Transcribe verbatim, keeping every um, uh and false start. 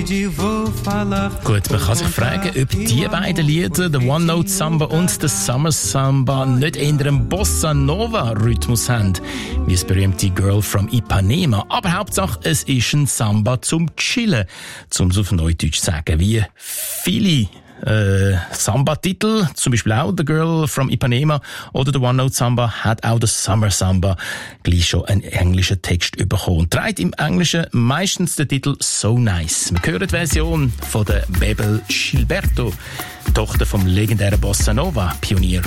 Gut, man kann sich fragen, ob die beiden Lieder, der One Note Samba und der Summer Samba, nicht eher einen Bossa Nova Rhythmus haben, wie das berühmte Girl from Ipanema. Aber Hauptsache, es ist ein Samba zum Chillen, um es auf Neudeutsch zu sagen, wie viele Äh, Samba-Titel, zum Beispiel auch The Girl from Ipanema oder The One Note Samba, hat auch der Summer Samba gleich schon einen englischen Text bekommen und trägt im Englischen meistens den Titel So Nice. Wir hören die Version von der Bebel Gilberto, Tochter vom legendären Bossa Nova Pionier